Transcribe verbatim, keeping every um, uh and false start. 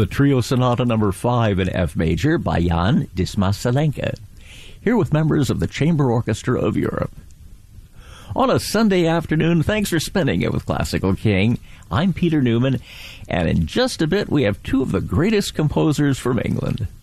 the Trio Sonata number five in F major by Jan Dismas-Salenka, here with members of the Chamber Orchestra of Europe. On a Sunday afternoon, thanks for spending it with Classical King. I'm Peter Newman, and in just a bit we have two of the greatest composers from England.